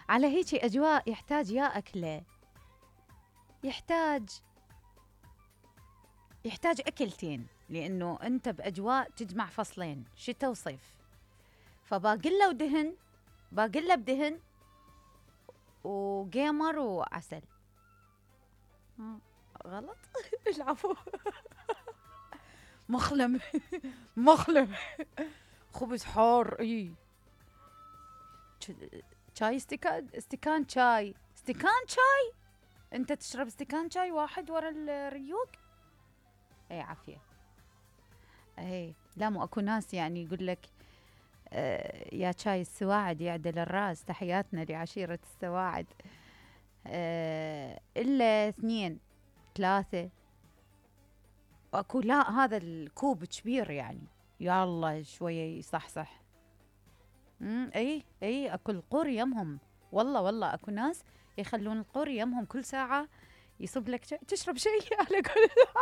على هيك أجواء يحتاج يا أكلة، يحتاج أكلتين، لأنه أنت بأجواء تجمع فصلين شتاء وصيف. فباقلة ودهن، باقلة بدهن وجيمر وعسل. غلط. العفو. مخلم. مخلم. خبز حار. اي شاي، استكان شاي، استكان شاي. انت تشرب استكان شاي واحد ورا الريوق؟ اي عافية. اي لا، مو اكو ناس يعني يقول لك يا شاي السواعد يعدل الراس، تحياتنا لعشيرة السواعد. إلا 2 3. اكو لا، هذا الكوب كبير يعني، يلا شوية يصحصح. اي اكو القور يمهم. والله اكو ناس يخلون القور يمهم كل ساعة يصب لك تشرب شيء على كل